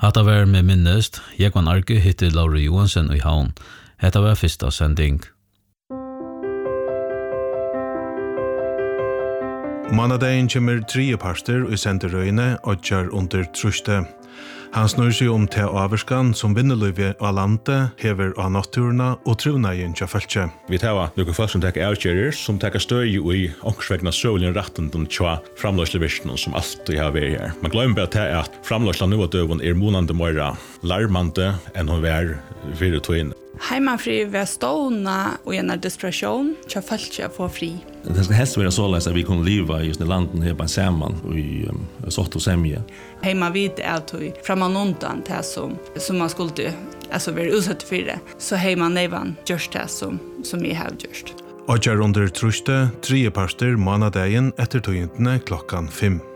Hatta var med minnest, Jekvann Arke hitti Lauri Johansen i havn. Hetta var fyrsta sending. Manadagen kommer 3 parter i senterøyene og kjør under truste. Han snur seg til averskan som vinnerløyve av landet, hever av naturene og trunneien til følge. Vi tar noen folk som takker avkjører, som takker støy i ångsvegna søvlen retten til tja framløslevirsten som alltid har vært her. Man glemmer bare til at framløsla nå og døven månande møyra larmande enn hun var 4-2. Heimafri ved stående og en desperation, så følte jeg få fri. Det skal helst være såleis at vi kan leva i landen her på sammen i sort og semje. Heima vid er tog framan undan det som man skulle være utsatt for det. Så heima nevan gjørst det som jeg har gjørst. Og kjør under truste 3 parter manadagen etter tøyentene klokkan 5.